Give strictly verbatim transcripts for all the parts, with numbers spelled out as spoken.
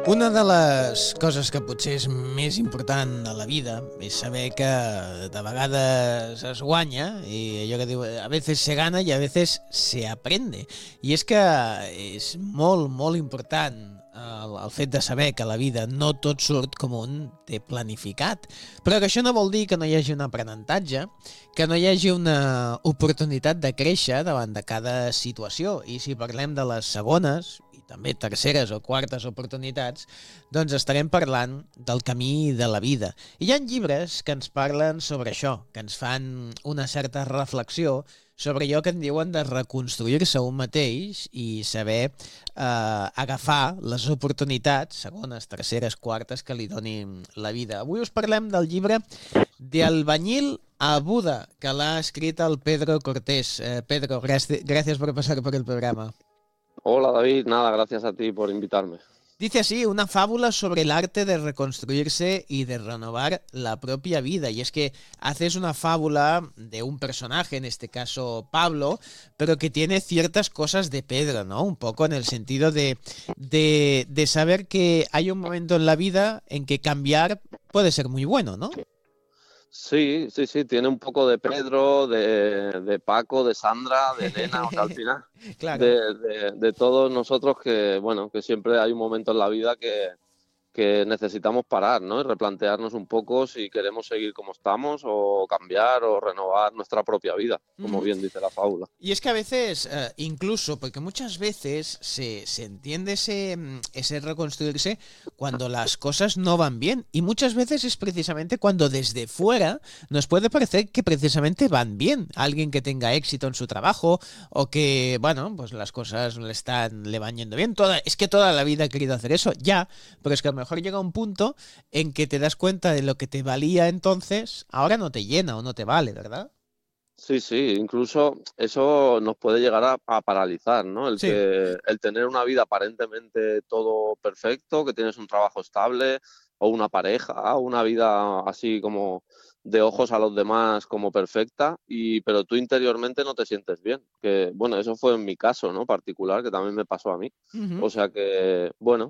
Una de les coses que potser és més important a la vida és saber que de vegades es guanya i allò que diu, a veces se gana i a veces se aprende. I és que és molt, molt important el, el fet de saber que a la vida no tot surt com un té planificat, però que això no vol dir que no hi hagi un aprenentatge, que no hi hagi una oportunitat de créixer davant de cada situació. I si parlem de les segones i també terceres o quartes oportunitats, doncs estarem parlant del camí de la vida. I hi ha llibres que ens parlen sobre això, que ens fan una certa reflexió sobre allò que en diuen de reconstruir-se un mateix i saber eh, agafar les oportunitats, segones, terceres, quartes, que li donin la vida. Avui us parlem del llibre De albañil a Buda, que l'ha escrit el Pedro Cortés. Eh, Pedro, gràcies, gràcies por pasar por el programa. Hola David, nada, gracias a ti por invitarme. Dice así, una fábula sobre el arte de reconstruirse y de renovar la propia vida. Y es que haces una fábula de un personaje, en este caso Pablo, pero que tiene ciertas cosas de Pedro, ¿no? Un poco en el sentido de, de, de saber que hay un momento en la vida en que cambiar puede ser muy bueno, ¿no? Sí, sí, sí, tiene un poco de Pedro, de, de Paco, de Sandra, de Elena, o sea, al final, Claro. de, de, de todos nosotros que, bueno, que siempre hay un momento en la vida que, que necesitamos parar, ¿no? Y replantearnos un poco si queremos seguir como estamos o cambiar o renovar nuestra propia vida, como Ujú. bien dice la fábula. Y es que a veces, eh, incluso, porque muchas veces se, se entiende ese, mm, ese reconstruirse cuando las cosas no van bien. Y muchas veces es precisamente cuando desde fuera nos puede parecer que precisamente van bien. Alguien que tenga éxito en su trabajo o que, bueno, pues las cosas le están le van yendo bien. Toda, es que toda la vida he querido hacer eso, ya, pero es que a lo mejor llega un punto en que te das cuenta de lo que te valía entonces, ahora no te llena o no te vale, ¿verdad? Sí, sí, incluso eso nos puede llegar a, a paralizar, ¿no? El Sí. que el tener una vida aparentemente todo perfecto, que tienes un trabajo estable o una pareja, una vida así como de ojos a los demás como perfecta, y pero tú interiormente no te sientes bien. Que bueno, eso fue en mi caso, ¿no? Particular, que también me pasó a mí. Uh-huh. O sea que, bueno,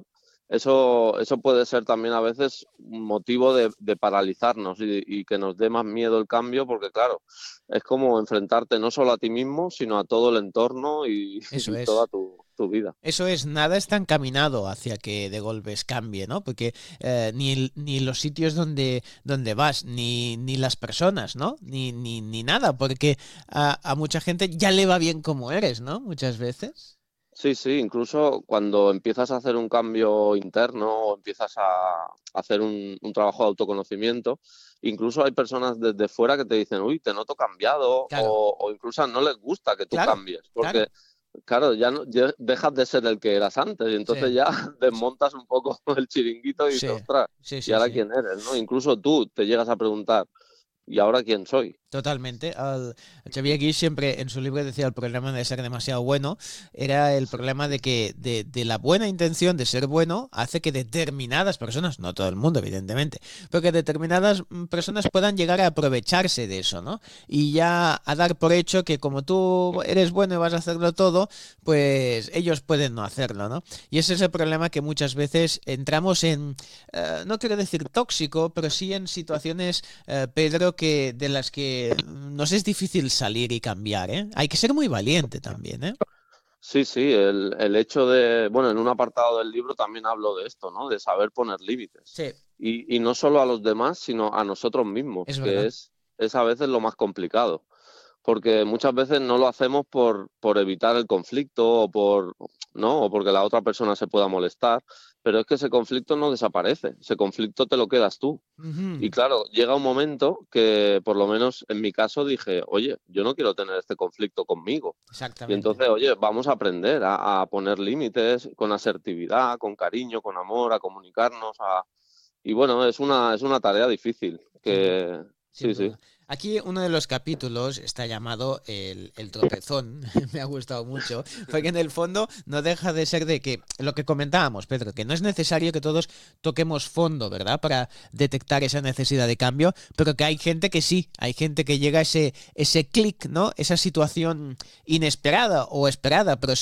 eso, eso puede ser también a veces un motivo de, de paralizarnos y, y que nos dé más miedo el cambio, porque claro, es como enfrentarte no solo a ti mismo, sino a todo el entorno y, Eso y toda es. tu, tu vida. Eso es, nada está encaminado hacia que de golpes cambie, ¿no? Porque eh, ni, ni los sitios donde, donde vas, ni, ni las personas, ¿no? Ni, ni, ni nada, porque a, a mucha gente ya le va bien como eres, ¿no? Muchas veces. Sí, sí, incluso cuando empiezas a hacer un cambio interno o empiezas a hacer un, un trabajo de autoconocimiento, incluso hay personas desde fuera que te dicen, uy, te noto cambiado, Claro, o, o incluso no les gusta que tú claro, cambies, claro. porque claro, ya, no, ya dejas de ser el que eras antes y entonces Sí, ya desmontas un poco el chiringuito y dices, sí, ostras, sí, ¿y sí, ahora sí. quién eres? ¿No? Incluso tú te llegas a preguntar, ¿y ahora quién soy? Totalmente. El Xavier Guix siempre en su libro decía el problema de ser demasiado bueno era el Sí, problema de que de, de la buena intención de ser bueno hace que determinadas personas, no todo el mundo evidentemente, pero que determinadas personas puedan llegar a aprovecharse de eso, ¿no? Y ya a dar por hecho que como tú eres bueno y vas a hacerlo todo, pues ellos pueden no hacerlo, ¿no? Y ese es el problema que muchas veces entramos en, eh, no quiero decir tóxico, pero sí en situaciones, eh, Pedro, que de las que nos es difícil salir y cambiar, ¿eh? Hay que ser muy valiente también, ¿eh? sí, sí, el, el hecho de, bueno, en un apartado del libro también hablo de esto, ¿no? De saber poner límites. Sí, Y, y no solo a los demás, sino a nosotros mismos, es que verdad. es, es a veces lo más complicado. Porque muchas veces no lo hacemos por, por evitar el conflicto o por, ¿no? O porque la otra persona se pueda molestar, pero es que ese conflicto no desaparece, ese conflicto te lo quedas tú. Y Uh-huh. claro, llega un momento que, por lo menos en mi caso, dije, oye, yo no quiero tener este conflicto conmigo. Y Exactamente. entonces, oye, vamos a aprender a, a poner límites con asertividad, con cariño, con amor, a comunicarnos. A... Y bueno, es una, es una tarea difícil. Sin duda. Que Sin sí, sí. duda. Aquí uno de los capítulos está llamado el, el tropezón. Me ha gustado mucho. Porque en el fondo no deja de ser de que lo que comentábamos, Pedro, que no es necesario que todos toquemos fondo, ¿verdad? Para detectar esa necesidad de cambio, pero que hay gente que sí, hay gente que llega a ese, ese clic, ¿no? Esa situación inesperada o esperada, pero